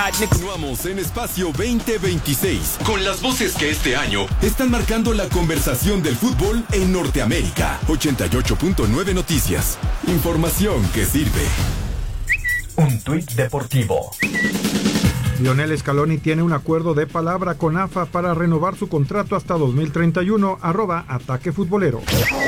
Continuamos en Espacio 2026 con las voces que este año están marcando la conversación del fútbol en Norteamérica. 88.9 Noticias. Información que sirve. Un tuit deportivo. Lionel Scaloni tiene un acuerdo de palabra con AFA para renovar su contrato hasta 2031. @Ataque Futbolero.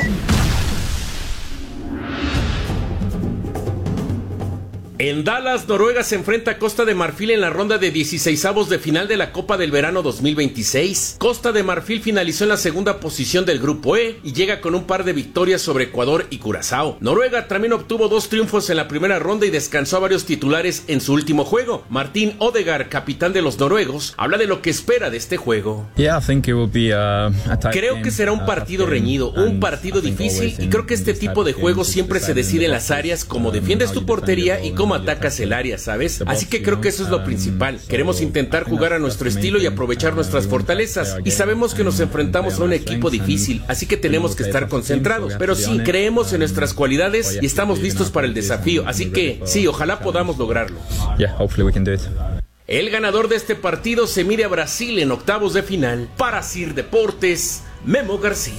En Dallas, Noruega se enfrenta a Costa de Marfil en la ronda de 16avos de final de la Copa del Verano 2026. Costa de Marfil finalizó en la segunda posición del Grupo E y llega con un par de victorias sobre Ecuador y Curazao. Noruega también obtuvo 2 triunfos en la primera ronda y descansó a varios titulares en su último juego. Martín Odegaard, capitán de los noruegos, habla de lo que espera de este juego. Creo que será un partido reñido, un partido difícil, y creo que este tipo de juegos siempre se decide en las áreas, como defiendes tu portería y cómo atacas el área, ¿sabes? Así que creo que eso es lo principal. Queremos intentar jugar a nuestro estilo y aprovechar nuestras fortalezas, y sabemos que nos enfrentamos a un equipo difícil, así que tenemos que estar concentrados, pero sí, creemos en nuestras cualidades y estamos listos para el desafío, así que sí, ojalá podamos lograrlo. El ganador de este partido se mide a Brasil en octavos de final. Para CIR Deportes, Memo García.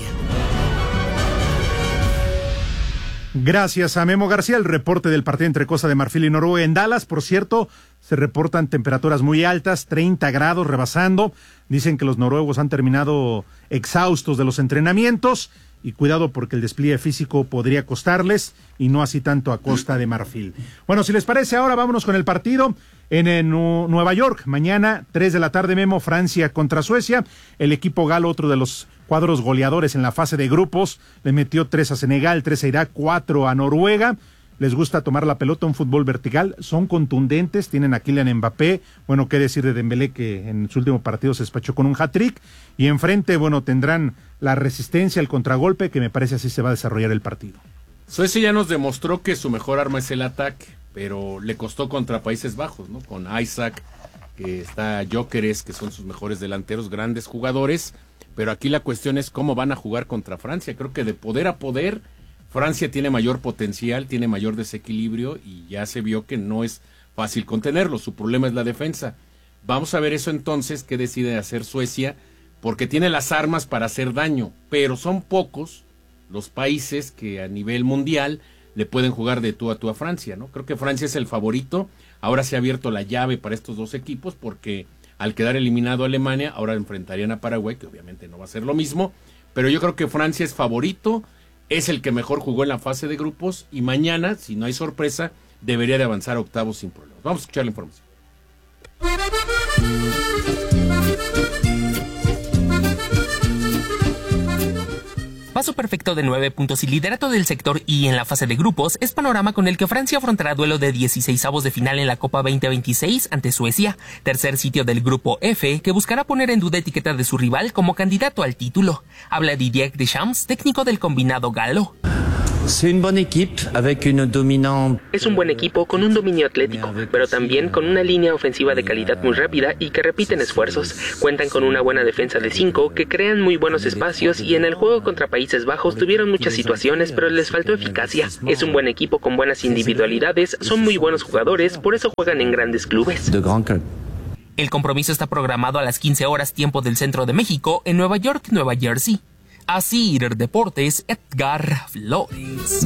Gracias a Memo García. El reporte del partido entre Costa de Marfil y Noruega en Dallas. Por cierto, se reportan temperaturas muy altas, 30 grados rebasando. Dicen que los noruegos han terminado exhaustos de los entrenamientos, y cuidado porque el despliegue físico podría costarles, y no así tanto a Costa de Marfil. Bueno, si les parece, ahora vámonos con el partido en Nueva York. Mañana, 3 de la tarde, Memo, Francia contra Suecia. El equipo galo, otro de los cuadros goleadores en la fase de grupos, le metió 3 a Senegal, 3 a Irak, 4 a Noruega. Les gusta tomar la pelota, un fútbol vertical, son contundentes, tienen a Kylian Mbappé, bueno, qué decir de Dembélé, que en su último partido se despachó con un hat-trick, y enfrente, bueno, tendrán la resistencia, el contragolpe, que me parece así se va a desarrollar el partido. Suecia ya nos demostró que su mejor arma es el ataque, pero le costó contra Países Bajos, ¿no? Con Isaac, que está Gyökeres, que son sus mejores delanteros, grandes jugadores, pero aquí la cuestión es cómo van a jugar contra Francia. Creo que de poder a poder, Francia tiene mayor potencial, tiene mayor desequilibrio, y ya se vio que no es fácil contenerlo. Su problema es la defensa. Vamos a ver eso entonces, qué decide hacer Suecia, porque tiene las armas para hacer daño, pero son pocos los países que a nivel mundial le pueden jugar de tú a Francia, ¿no? Creo que Francia es el favorito. Ahora se ha abierto la llave para estos dos equipos, porque al quedar eliminado Alemania, ahora enfrentarían a Paraguay, que obviamente no va a ser lo mismo, pero yo creo que Francia es favorito, es el que mejor jugó en la fase de grupos, y mañana, si no hay sorpresa, debería de avanzar a octavos sin problemas. Vamos a escuchar la información. Paso perfecto de 9 puntos y liderato del sector I en la fase de grupos es panorama con el que Francia afrontará duelo de 16avos de final en la Copa 2026 ante Suecia, tercer sitio del grupo F, que buscará poner en duda etiqueta de su rival como candidato al título. Habla Didier Deschamps, técnico del combinado galo. Es un buen equipo con un dominio atlético, pero también con una línea ofensiva de calidad muy rápida y que repiten esfuerzos. Cuentan con una buena defensa de 5, que crean muy buenos espacios, y en el juego contra Países Bajos tuvieron muchas situaciones, pero les faltó eficacia. Es un buen equipo con buenas individualidades, son muy buenos jugadores, por eso juegan en grandes clubes. El compromiso está programado a las 15 horas tiempo del centro de México en Nueva York, Nueva Jersey. Así Deportes, Edgar Flores.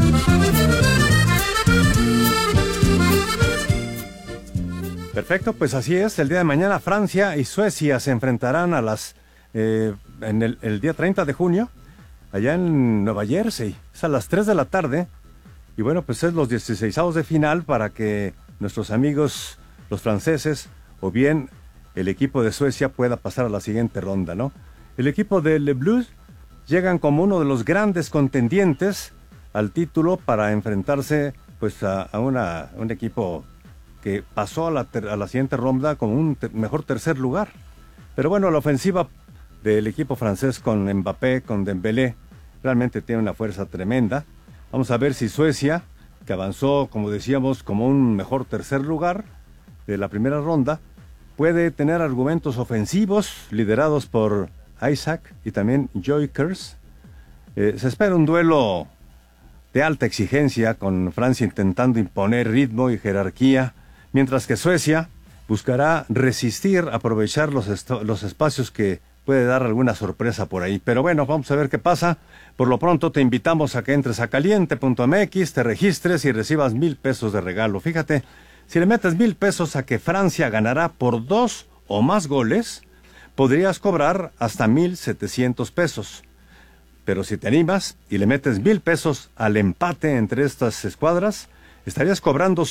Perfecto, pues así es. El día de mañana Francia y Suecia se enfrentarán en el día 30 de junio, allá en Nueva Jersey. Es a las 3 de la tarde. Y bueno, pues es los 16avos de final para que nuestros amigos, los franceses, o bien el equipo de Suecia pueda pasar a la siguiente ronda, ¿no? El equipo de Les Bleus llegan como uno de los grandes contendientes al título para enfrentarse pues a un equipo que pasó a la siguiente ronda con un mejor tercer lugar. Pero bueno, la ofensiva del equipo francés con Mbappé, con Dembélé, realmente tiene una fuerza tremenda. Vamos a ver si Suecia, que avanzó, como decíamos, como un mejor tercer lugar de la primera ronda, puede tener argumentos ofensivos liderados por Isaac y también Gyökeres. Se espera un duelo de alta exigencia, con Francia intentando imponer ritmo y jerarquía, mientras que Suecia buscará resistir, aprovechar los espacios que puede dar alguna sorpresa por ahí. Pero bueno, vamos a ver qué pasa. Por lo pronto te invitamos a que entres a caliente.mx, te registres y recibas 1,000 pesos de regalo. Fíjate, si le metes 1,000 pesos a que Francia ganará por 2 o más goles, podrías cobrar hasta 1,700 pesos. Pero si te animas y le metes 1,000 pesos al empate entre estas escuadras, estarías cobrando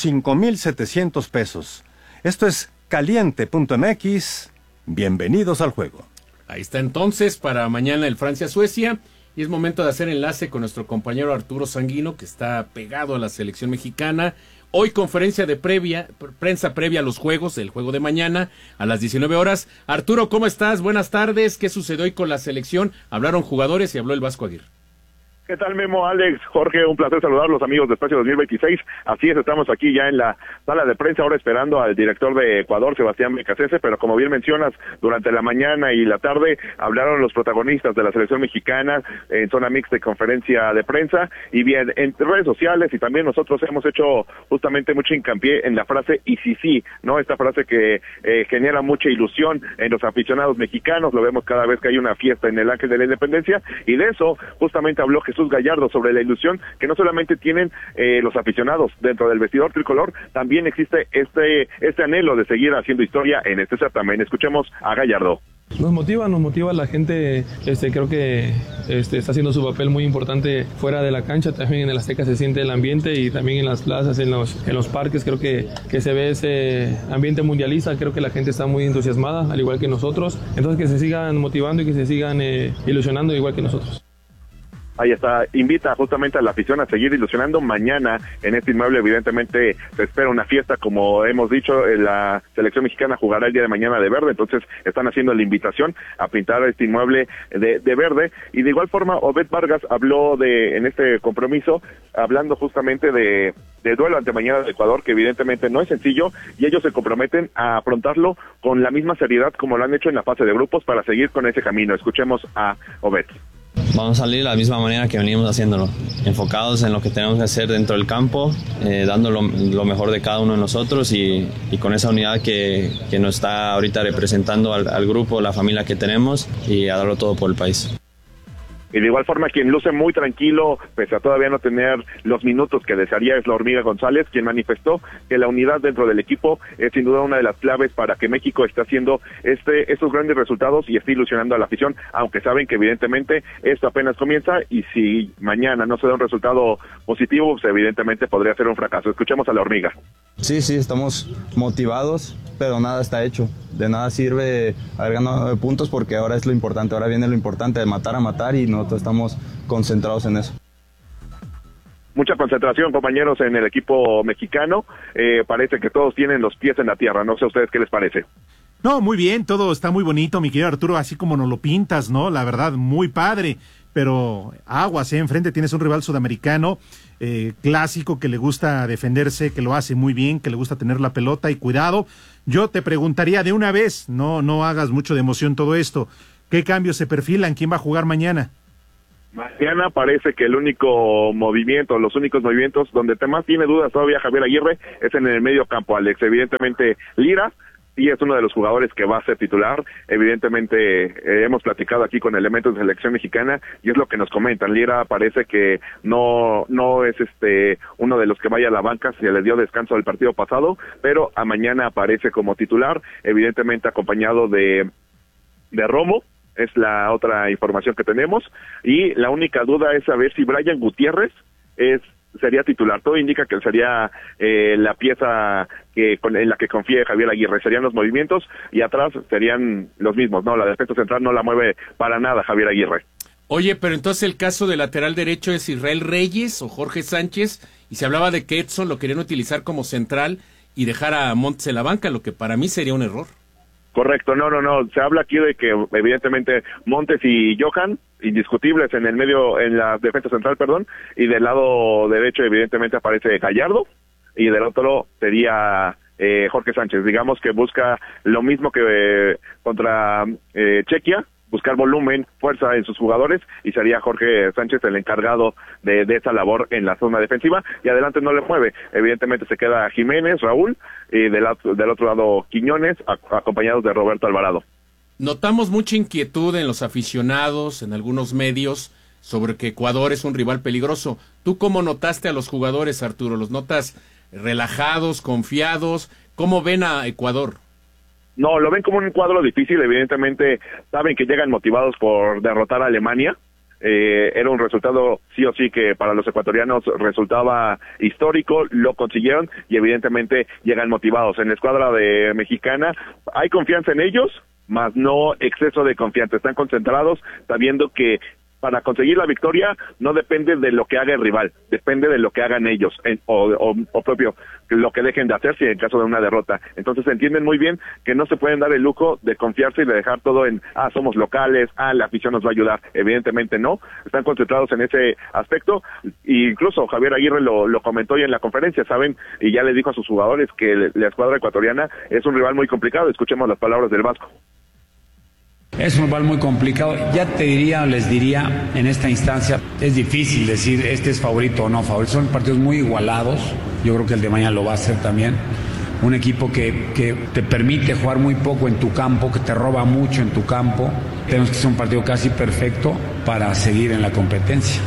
5,700 pesos. Esto es caliente.mx. Bienvenidos al juego. Ahí está entonces para mañana el Francia-Suecia. Y es momento de hacer enlace con nuestro compañero Arturo Sanguino, que está pegado a la selección mexicana. Hoy conferencia de prensa previa a los juegos, el juego de mañana a las 19 horas. Arturo, ¿cómo estás? Buenas tardes. ¿Qué sucedió hoy con la selección? Hablaron jugadores y habló el Vasco Aguirre. ¿Qué tal, Memo, Alex, Jorge? Un placer saludarlos, amigos de Espacio 2026. Así es, estamos aquí ya en la sala de prensa, ahora esperando al director de Ecuador, Sebastián Becasese, pero como bien mencionas, durante la mañana y la tarde hablaron los protagonistas de la selección mexicana en zona mixta de conferencia de prensa, y bien, en redes sociales y también nosotros hemos hecho justamente mucho hincapié en la frase "y sí", ¿no? Esta frase que genera mucha ilusión en los aficionados mexicanos, lo vemos cada vez que hay una fiesta en el Ángel de la Independencia, y de eso justamente habló Jesús Gallardo sobre la ilusión que no solamente tienen los aficionados dentro del vestidor tricolor, también existe este anhelo de seguir haciendo historia en este certamen. Escuchemos a Gallardo. Nos motiva la gente. Creo que está haciendo su papel muy importante fuera de la cancha. También en el Azteca se siente el ambiente, y también en las plazas, en los parques, creo que se ve ese ambiente mundialista. Creo que la gente está muy entusiasmada, al igual que nosotros. Entonces, que se sigan motivando y que se sigan ilusionando igual que nosotros. Ahí está, invita justamente a la afición a seguir ilusionando. Mañana en este inmueble evidentemente se espera una fiesta, como hemos dicho, la selección mexicana jugará el día de mañana de verde, entonces están haciendo la invitación a pintar este inmueble de verde. Y de igual forma Obed Vargas habló en este compromiso, hablando justamente de duelo ante mañana de Ecuador, que evidentemente no es sencillo, y ellos se comprometen a afrontarlo con la misma seriedad como lo han hecho en la fase de grupos para seguir con ese camino. Escuchemos a Obed. Vamos a salir de la misma manera que venimos haciéndolo, enfocados en lo que tenemos que hacer dentro del campo, dando lo mejor de cada uno de nosotros, y con esa unidad que nos está ahorita representando al grupo, la familia que tenemos, y a darlo todo por el país. Y de igual forma, quien luce muy tranquilo, pese a todavía no tener los minutos que desearía, es la Hormiga González, quien manifestó que la unidad dentro del equipo es sin duda una de las claves para que México esté haciendo estos grandes resultados y esté ilusionando a la afición, aunque saben que evidentemente esto apenas comienza, y si mañana no se da un resultado positivo, pues evidentemente podría ser un fracaso. Escuchemos a la Hormiga. Sí, estamos motivados, pero nada está hecho. De nada sirve haber ganado 9 puntos, porque ahora es lo importante, ahora viene lo importante de matar a matar, y nosotros estamos concentrados en eso. Mucha concentración, compañeros, en el equipo mexicano. Parece que todos tienen los pies en la tierra. No sé a ustedes qué les parece. No, muy bien, todo está muy bonito, mi querido Arturo, así como nos lo pintas, ¿no? La verdad, muy padre. Pero aguas, enfrente tienes un rival sudamericano clásico, que le gusta defenderse, que lo hace muy bien, que le gusta tener la pelota, y cuidado. Yo te preguntaría de una vez, no hagas mucho de emoción todo esto, ¿qué cambios se perfilan? ¿Quién va a jugar mañana? Mañana parece que los únicos movimientos donde más tiene dudas todavía Javier Aguirre es en el medio campo, Alex. Evidentemente Lira sí es uno de los jugadores que va a ser titular. Evidentemente hemos platicado aquí con elementos de selección mexicana y es lo que nos comentan. Lira parece que no es uno de los que vaya a la banca, se le dio descanso al partido pasado, pero a mañana aparece como titular, evidentemente acompañado de Romo. Es la otra información que tenemos, y la única duda es saber si Brian Gutiérrez sería titular. Todo indica que sería la pieza en la que confíe Javier Aguirre. Serían los movimientos, y atrás serían los mismos, ¿no? La defensa central no la mueve para nada Javier Aguirre. Oye, pero entonces el caso del lateral derecho es Israel Reyes o Jorge Sánchez, y se hablaba de que Edson lo querían utilizar como central y dejar a Montes en la banca, lo que para mí sería un error. Correcto, no, se habla aquí de que evidentemente Montes y Johan, indiscutibles en el medio, en la defensa central, y del lado derecho evidentemente aparece Gallardo, y del otro sería Jorge Sánchez. Digamos que busca lo mismo que contra Chequia, buscar volumen, fuerza en sus jugadores, y sería Jorge Sánchez el encargado de esa labor en la zona defensiva, y adelante no le mueve. Evidentemente se queda Jiménez, Raúl, y del otro lado Quiñones, acompañados de Roberto Alvarado. Notamos mucha inquietud en los aficionados, en algunos medios, sobre que Ecuador es un rival peligroso. ¿Tú cómo notaste a los jugadores, Arturo? ¿Los notas relajados, confiados? ¿Cómo ven a Ecuador? No, lo ven como un cuadro difícil. Evidentemente saben que llegan motivados por derrotar a Alemania. Era un resultado sí o sí que para los ecuatorianos resultaba histórico, lo consiguieron y evidentemente llegan motivados. En la escuadra de mexicana hay confianza en ellos, más no exceso de confianza. Están concentrados sabiendo que para conseguir la victoria no depende de lo que haga el rival, depende de lo que hagan ellos, o propio lo que dejen de hacer si en caso de una derrota. Entonces entienden muy bien que no se pueden dar el lujo de confiarse y de dejar todo en, somos locales, la afición nos va a ayudar. Evidentemente no, están concentrados en ese aspecto, e incluso Javier Aguirre lo comentó hoy en la conferencia, saben, y ya les dijo a sus jugadores que la escuadra ecuatoriana es un rival muy complicado. Escuchemos las palabras del Vasco. Es un rival muy complicado, ya les diría en esta instancia, es difícil decir este es favorito o no favorito, son partidos muy igualados, yo creo que el de mañana lo va a hacer también, un equipo que te permite jugar muy poco en tu campo, que te roba mucho en tu campo, tenemos que hacer un partido casi perfecto para seguir en la competencia.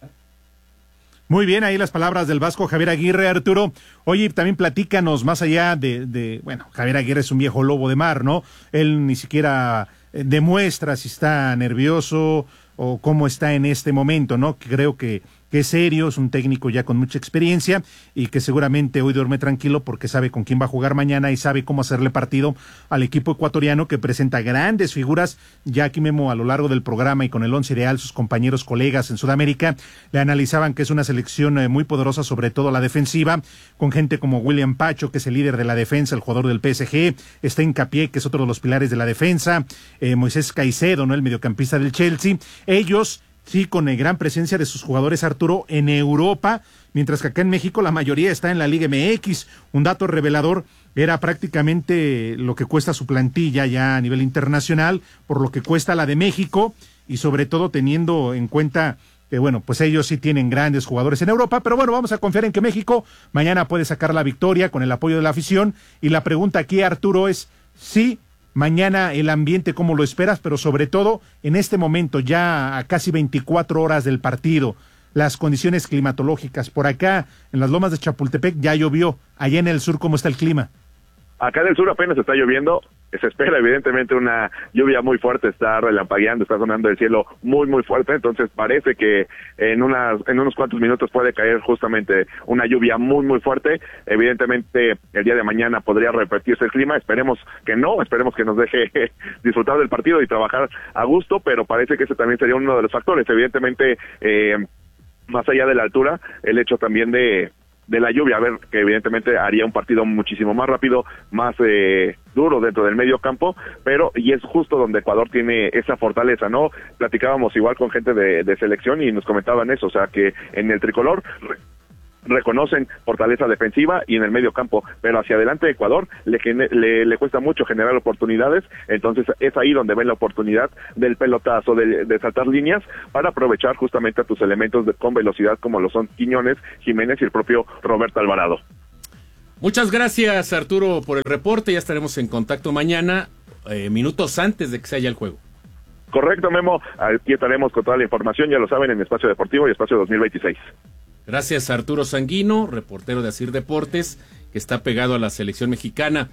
Muy bien, ahí las palabras del Vasco Javier Aguirre, Arturo. Oye, también platícanos más allá bueno, Javier Aguirre es un viejo lobo de mar, ¿no? Él ni siquiera demuestra si está nervioso o cómo está en este momento, ¿no? Creo que es serio, es un técnico ya con mucha experiencia y que seguramente hoy duerme tranquilo porque sabe con quién va a jugar mañana y sabe cómo hacerle partido al equipo ecuatoriano que presenta grandes figuras. Ya aquí Memo a lo largo del programa y con el once ideal, sus compañeros, colegas en Sudamérica, le analizaban que es una selección muy poderosa, sobre todo la defensiva, con gente como William Pacho, que es el líder de la defensa, el jugador del PSG, está Hincapié, que es otro de los pilares de la defensa, Moisés Caicedo, ¿no? El mediocampista del Chelsea. Ellos sí, con gran presencia de sus jugadores, Arturo, en Europa, mientras que acá en México la mayoría está en la Liga MX. Un dato revelador era prácticamente lo que cuesta su plantilla ya a nivel internacional, por lo que cuesta la de México, y sobre todo teniendo en cuenta que, bueno, pues ellos sí tienen grandes jugadores en Europa, pero bueno, vamos a confiar en que México mañana puede sacar la victoria con el apoyo de la afición, y la pregunta aquí, Arturo, es sí. Mañana el ambiente, ¿cómo lo esperas? Pero sobre todo, en este momento, ya a casi 24 horas del partido, las condiciones climatológicas. Por acá, en las lomas de Chapultepec, ya llovió. Allá en el sur, ¿cómo está el clima? Acá en el sur apenas está lloviendo, se espera evidentemente una lluvia muy fuerte, está relampagueando, está sonando el cielo muy muy fuerte, entonces parece que en unos cuantos minutos puede caer justamente una lluvia muy muy fuerte. Evidentemente el día de mañana podría repetirse el clima, esperemos que no, esperemos que nos deje disfrutar del partido y trabajar a gusto, pero parece que ese también sería uno de los factores. Evidentemente, más allá de la altura, el hecho también de la lluvia, a ver, que evidentemente haría un partido muchísimo más rápido, más duro dentro del medio campo, pero y es justo donde Ecuador tiene esa fortaleza, ¿no? Platicábamos igual con gente de selección y nos comentaban eso, o sea, que en el tricolor reconocen fortaleza defensiva y en el medio campo, pero hacia adelante Ecuador le cuesta mucho generar oportunidades, entonces es ahí donde ven la oportunidad del pelotazo, de saltar líneas para aprovechar justamente a tus elementos con velocidad como lo son Quiñones, Jiménez y el propio Roberto Alvarado. Muchas gracias, Arturo, por el reporte. Ya estaremos en contacto mañana, minutos antes de que se haya el juego. Correcto, Memo, aquí estaremos con toda la información, ya lo saben, en Espacio Deportivo y Espacio 2026. Gracias, Arturo Sanguino, reportero de Asir Deportes, que está pegado a la selección mexicana.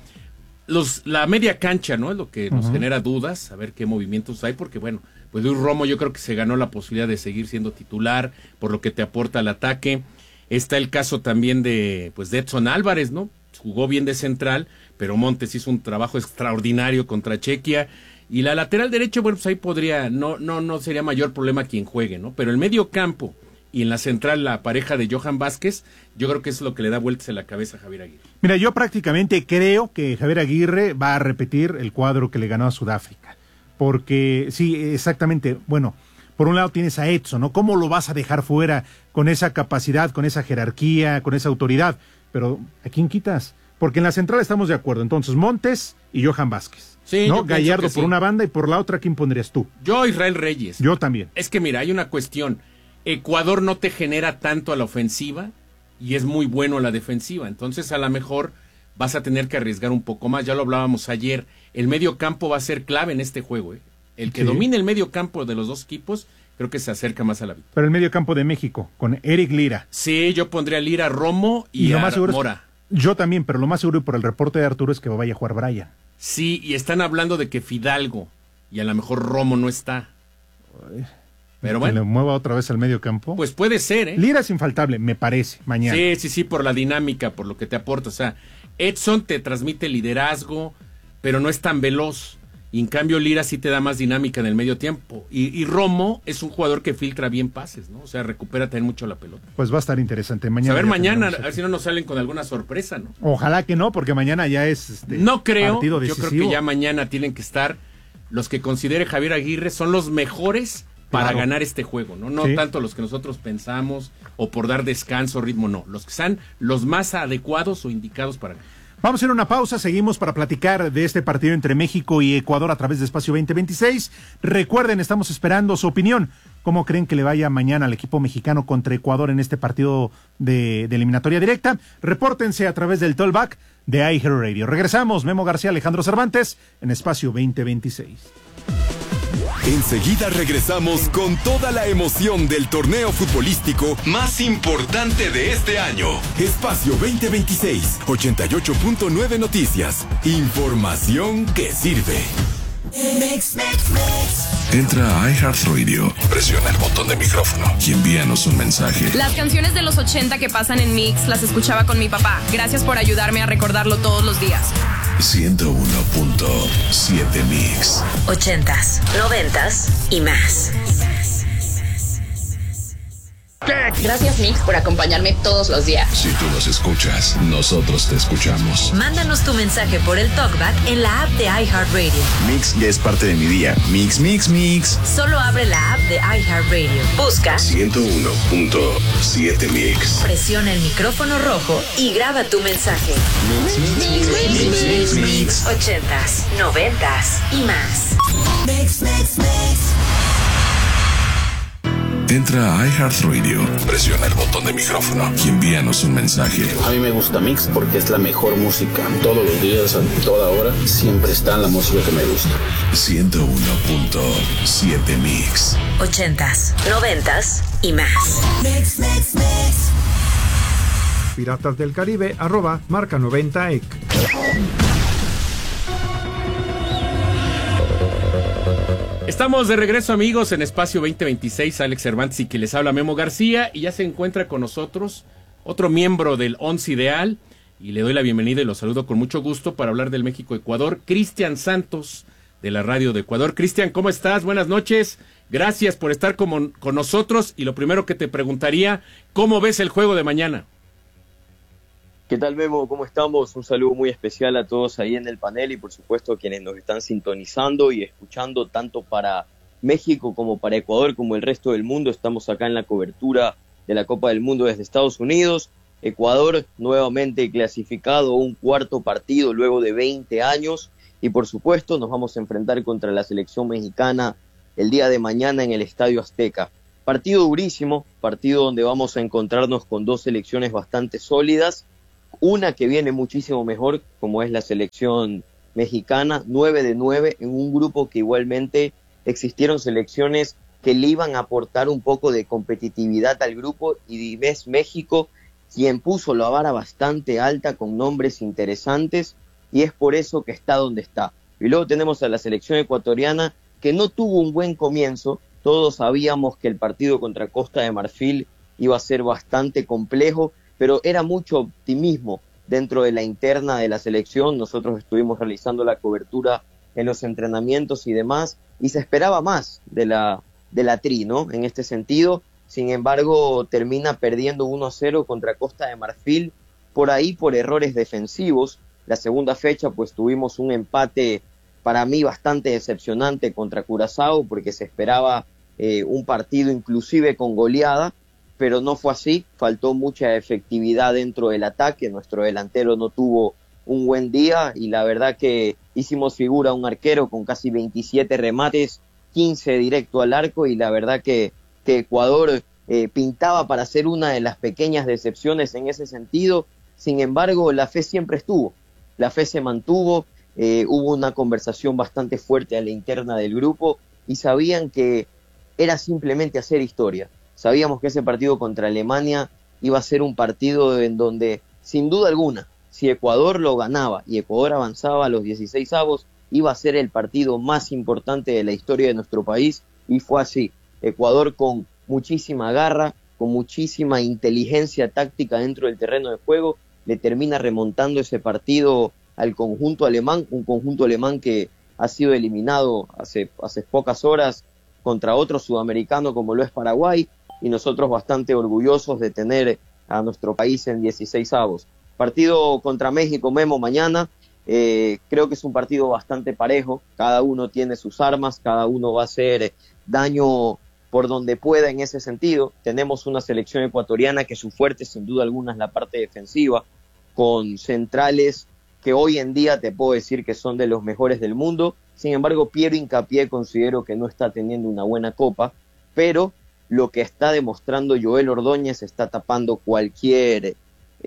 La media cancha, ¿no? Es lo que nos genera dudas, a ver qué movimientos hay, porque bueno, pues Luis Romo yo creo que se ganó la posibilidad de seguir siendo titular, por lo que te aporta al ataque. Está el caso también de Edson Álvarez, ¿no? Jugó bien de central, pero Montes hizo un trabajo extraordinario contra Chequia. Y la lateral derecho, bueno, pues ahí podría, no sería mayor problema quien juegue, ¿no? Pero el medio campo y en la central la pareja de Johan Vázquez, yo creo que es lo que le da vueltas en la cabeza a Javier Aguirre. Mira, yo prácticamente creo que Javier Aguirre va a repetir el cuadro que le ganó a Sudáfrica, porque sí, exactamente, bueno, por un lado tienes a Edson, ¿no? ¿Cómo lo vas a dejar fuera con esa capacidad, con esa jerarquía, con esa autoridad? Pero ¿a quién quitas? Porque en la central estamos de acuerdo, entonces Montes y Johan Vázquez. Sí, ¿no? yo pienso Gallardo que por sí. una banda y por la otra, ¿quién pondrías tú? Yo, Israel Reyes. Yo también. Es que mira, hay una cuestión. Ecuador no te genera tanto a la ofensiva y es muy bueno a la defensiva. Entonces, a lo mejor vas a tener que arriesgar un poco más. Ya lo hablábamos ayer. El medio campo va a ser clave en este juego. El que domine el medio campo de los dos equipos, creo que se acerca más a la victoria. Pero el medio campo de México, con Eric Lira. Sí, yo pondría a Lira, Romo y lo a más seguro Mora. Yo también, pero lo más seguro, y por el reporte de Arturo, es que vaya a jugar Brian. Sí, y están hablando de que Fidalgo y a lo mejor Romo no está. Pero bueno. Que le mueva otra vez al medio campo. Pues puede ser, ¿eh? Lira es infaltable, me parece, mañana. Sí, por la dinámica, por lo que te aporta. O sea, Edson te transmite liderazgo, pero no es tan veloz. Y en cambio Lira sí te da más dinámica en el medio tiempo. Y Romo es un jugador que filtra bien pases, ¿no? O sea, recupera también mucho la pelota. Pues va a estar interesante. Mañana. A ver mañana, a ver si no nos salen con alguna sorpresa, ¿no? Ojalá que no, porque mañana ya es no creo, partido yo decisivo. creo que ya mañana tienen que estar los que considere Javier Aguirre son los mejores para ganar este juego, ¿no? No tanto los que nosotros pensamos o por dar descanso, ritmo, no. Los que sean los más adecuados o indicados para ganar. Vamos a ir a una pausa, seguimos para platicar de este partido entre México y Ecuador a través de Espacio 2026. Recuerden, estamos esperando su opinión. ¿Cómo creen que le vaya mañana al equipo mexicano contra Ecuador en este partido de eliminatoria directa? Repórtense a través del Tollback de iHeartRadio. Regresamos, Memo García, Alejandro Cervantes, en Espacio 2026. Enseguida regresamos con toda la emoción del torneo futbolístico más importante de este año. Espacio 2026, 88.9 Noticias. Información que sirve. Entra a iHeartRadio, presiona el botón de micrófono y envíanos un mensaje. Las canciones de los 80 que pasan en Mix las escuchaba con mi papá. Gracias por ayudarme a recordarlo todos los días. 101.7 Mix. 80s, 90s y más. Gracias, Mix, por acompañarme todos los días. Si tú nos escuchas, nosotros te escuchamos. Mándanos tu mensaje por el TalkBack en la app de iHeartRadio. Mix ya es parte de mi día. Mix, mix, mix. Solo abre la app de iHeartRadio. Busca 101.7 Mix. Presiona el micrófono rojo y graba tu mensaje. Mix. 80s, 90s y más. Entra a iHeartRadio, presiona el botón de micrófono y envíanos un mensaje. A mí me gusta Mix porque es la mejor música. Todos los días, a toda hora, siempre está la música que me gusta. 101.7 Mix. 80s, 90s y más. Piratas del Caribe, @marca90ec. Estamos de regreso, amigos, en Espacio 2026. Alex Cervantes y que les habla Memo García. Y ya se encuentra con nosotros otro miembro del Once Ideal. Y le doy la bienvenida y lo saludo con mucho gusto para hablar del México-Ecuador. Cristian Santos, de la Radio de Ecuador. Cristian, ¿cómo estás? Buenas noches. Gracias por estar con nosotros. Y lo primero que te preguntaría, ¿cómo ves el juego de mañana? ¿Qué tal, Memo? ¿Cómo estamos? Un saludo muy especial a todos ahí en el panel y por supuesto a quienes nos están sintonizando y escuchando tanto para México como para Ecuador como el resto del mundo. Estamos acá en la cobertura de la Copa del Mundo desde Estados Unidos. Ecuador nuevamente clasificado a un cuarto partido luego de 20 años y por supuesto nos vamos a enfrentar contra la selección mexicana el día de mañana en el Estadio Azteca. Partido durísimo, partido donde vamos a encontrarnos con dos selecciones bastante sólidas. Una que viene muchísimo mejor, como es la selección mexicana, 9 de 9, en un grupo que igualmente existieron selecciones que le iban a aportar un poco de competitividad al grupo, y ves México quien puso la vara bastante alta con nombres interesantes, y es por eso que está donde está. Y luego tenemos a la selección ecuatoriana, que no tuvo un buen comienzo. Todos sabíamos que el partido contra Costa de Marfil iba a ser bastante complejo, pero era mucho optimismo dentro de la interna de la selección. Nosotros estuvimos realizando la cobertura en los entrenamientos y demás, y se esperaba más de la Tri, ¿no? En este sentido, sin embargo, termina perdiendo 1-0 contra Costa de Marfil, por ahí por errores defensivos. La segunda fecha, pues tuvimos un empate para mí bastante decepcionante contra Curazao, porque se esperaba un partido inclusive con goleada, pero no fue así. Faltó mucha efectividad dentro del ataque, nuestro delantero no tuvo un buen día y la verdad que hicimos figura a un arquero con casi 27 remates, 15 directo al arco y la verdad que Ecuador pintaba para ser una de las pequeñas decepciones en ese sentido. Sin embargo, la fe siempre estuvo, la fe se mantuvo, hubo una conversación bastante fuerte a la interna del grupo y sabían que era simplemente hacer historia. Sabíamos que ese partido contra Alemania iba a ser un partido en donde, sin duda alguna, si Ecuador lo ganaba y Ecuador avanzaba a los 16avos, iba a ser el partido más importante de la historia de nuestro país, y fue así. Ecuador con muchísima garra, con muchísima inteligencia táctica dentro del terreno de juego, le termina remontando ese partido al conjunto alemán, un conjunto alemán que ha sido eliminado hace pocas horas contra otro sudamericano como lo es Paraguay, y nosotros bastante orgullosos de tener a nuestro país en 16avos. Partido contra México, Memo, mañana. Creo que es un partido bastante parejo, cada uno tiene sus armas, cada uno va a hacer daño por donde pueda en ese sentido. Tenemos una selección ecuatoriana que su fuerte sin duda alguna es la parte defensiva, con centrales que hoy en día te puedo decir que son de los mejores del mundo. Sin embargo, Piero Hincapié considero que no está teniendo una buena copa, pero lo que está demostrando Joel Ordóñez está tapando cualquier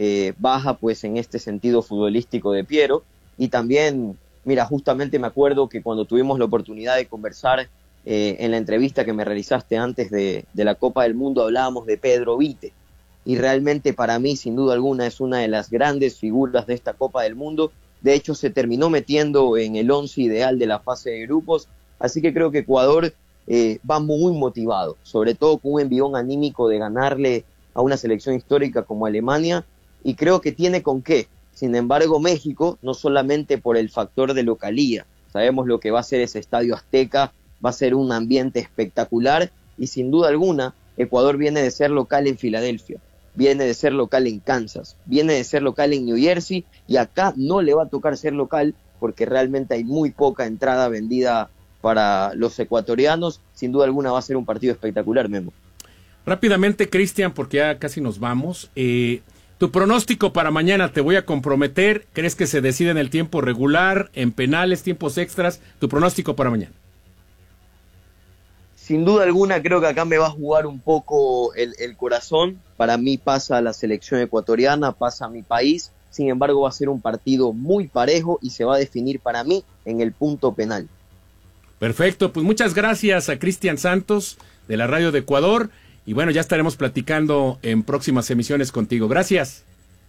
baja pues en este sentido futbolístico de Piero. Y también, mira, justamente me acuerdo que cuando tuvimos la oportunidad de conversar en la entrevista que me realizaste antes de la Copa del Mundo, hablábamos de Pedro Vite, y realmente para mí sin duda alguna es una de las grandes figuras de esta Copa del Mundo. De hecho se terminó metiendo en el 11 ideal de la fase de grupos, así que creo que Ecuador va muy motivado, sobre todo con un envión anímico de ganarle a una selección histórica como Alemania, y creo que tiene con qué. Sin embargo, México, no solamente por el factor de localía, sabemos lo que va a ser ese Estadio Azteca, va a ser un ambiente espectacular, y sin duda alguna Ecuador viene de ser local en Filadelfia, viene de ser local en Kansas, viene de ser local en New Jersey, y acá no le va a tocar ser local porque realmente hay muy poca entrada vendida para los ecuatorianos. Sin duda alguna va a ser un partido espectacular, Memo. Rápidamente, Cristian, porque ya casi nos vamos. Tu pronóstico para mañana, te voy a comprometer. ¿Crees que se decide en el tiempo regular, en penales, tiempos extras? Tu pronóstico para mañana. Sin duda alguna creo que acá me va a jugar un poco el corazón. Para mí pasa la selección ecuatoriana, pasa mi país. Sin embargo va a ser un partido muy parejo y se va a definir para mí en el punto penal. Perfecto, pues muchas gracias a Cristian Santos de la Radio de Ecuador. Y bueno, ya estaremos platicando en próximas emisiones contigo. Gracias.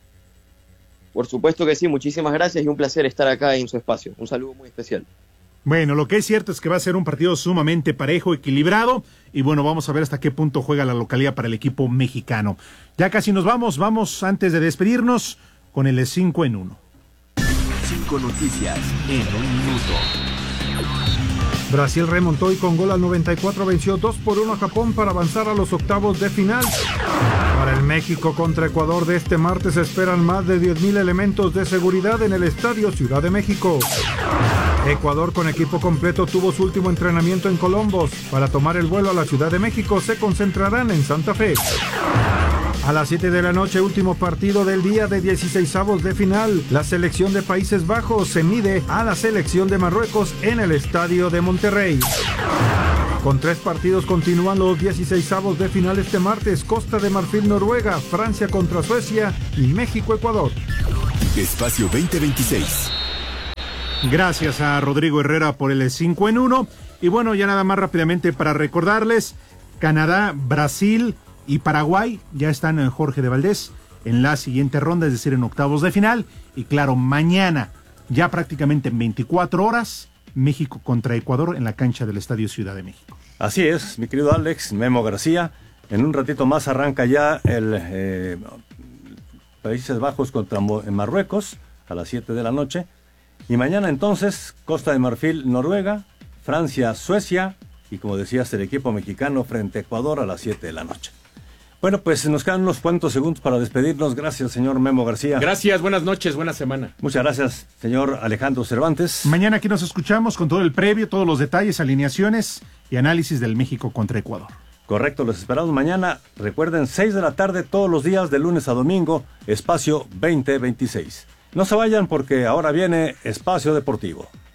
Por supuesto que sí, muchísimas gracias y un placer estar acá en su espacio. Un saludo muy especial. Bueno, lo que es cierto es que va a ser un partido sumamente parejo, equilibrado, y bueno, vamos a ver hasta qué punto juega la localidad para el equipo mexicano. Ya casi nos vamos antes de despedirnos con el 5 en 1. 5 noticias en un minuto. Brasil remontó y con gol al 94 venció 2-1 a Japón para avanzar a los octavos de final. Para el México contra Ecuador de este martes se esperan más de 10,000 elementos de seguridad en el Estadio Ciudad de México. Ecuador con equipo completo tuvo su último entrenamiento en Colombos. Para tomar el vuelo a la Ciudad de México se concentrarán en Santa Fe. A las 7 de la noche, último partido del día de 16avos de final. La selección de Países Bajos se mide a la selección de Marruecos en el Estadio de Monterrey. Con 3 partidos continúan los 16avos de final este martes. Costa de Marfil, Noruega, Francia contra Suecia y México, Ecuador. Espacio 2026. Gracias a Rodrigo Herrera por el 5 en 1. Y bueno, ya nada más rápidamente para recordarles, Canadá, Brasil y Paraguay ya están en Jorge de Valdés en la siguiente ronda, es decir, en octavos de final. Y claro, mañana, ya prácticamente en 24 horas, México contra Ecuador en la cancha del Estadio Ciudad de México. Así es, mi querido Alex, Memo García. En un ratito más arranca ya el Países Bajos contra Marruecos a las 7 de la noche. Y mañana entonces, Costa de Marfil, Noruega, Francia, Suecia y como decías, el equipo mexicano frente a Ecuador a las 7 de la noche. Bueno, pues nos quedan unos cuantos segundos para despedirnos. Gracias, señor Memo García. Gracias, buenas noches, buena semana. Muchas gracias, señor Alejandro Cervantes. Mañana aquí nos escuchamos con todo el previo, todos los detalles, alineaciones y análisis del México contra Ecuador. Correcto, los esperamos mañana. Recuerden, 6 de la tarde todos los días de lunes a domingo, espacio 2026. No se vayan porque ahora viene Espacio Deportivo.